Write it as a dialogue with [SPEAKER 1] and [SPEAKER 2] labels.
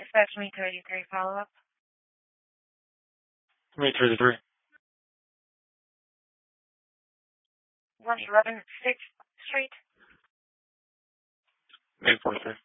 [SPEAKER 1] Dispatch me 33 follow-up.
[SPEAKER 2] Me 33.
[SPEAKER 1] 111 6th Street.
[SPEAKER 2] Me 43.